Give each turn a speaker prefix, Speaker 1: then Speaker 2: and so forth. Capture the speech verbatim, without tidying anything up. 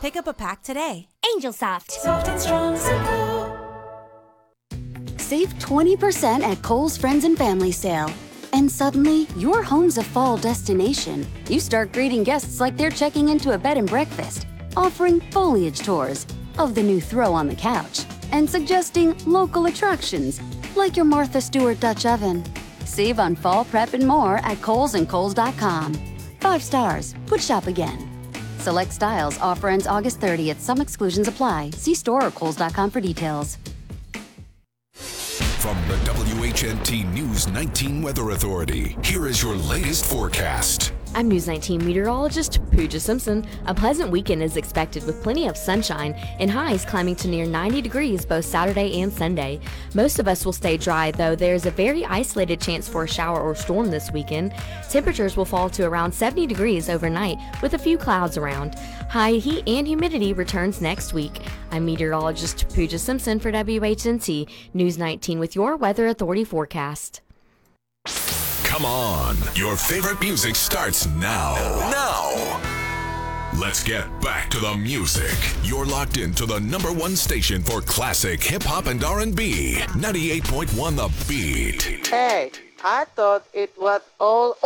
Speaker 1: Pick up a pack today.
Speaker 2: Angel Soft.
Speaker 3: Soft and strong, simple.
Speaker 4: Save twenty percent at Kohl's Friends and Family Sale. And suddenly, your home's a fall destination. You start greeting guests like they're checking into a bed and breakfast, offering foliage tours of the new throw on the couch, and suggesting local attractions like your Martha Stewart Dutch oven. Save on fall prep and more at Kohl's and Kohl's dot com. Five stars. Would shop again. Select styles. Offer ends August thirtieth. Some exclusions apply. See store or Kohl's dot com for details.
Speaker 5: From the W H N T News nineteen Weather Authority, here is your latest forecast.
Speaker 6: I'm News nineteen meteorologist Pooja Simpson. A pleasant weekend is expected with plenty of sunshine and highs climbing to near ninety degrees both Saturday and Sunday. Most of us will stay dry, though there's a very isolated chance for a shower or storm this weekend. Temperatures will fall to around seventy degrees overnight with a few clouds around. High heat and humidity returns next week. I'm meteorologist Pooja Simpson for W H N T News nineteen with your Weather Authority forecast.
Speaker 5: Come on, your favorite music starts now. Now. Let's get back to the music. You're locked into the number one station for classic hip hop and R and B. ninety-eight point one The Beat.
Speaker 7: Hey, I thought it was all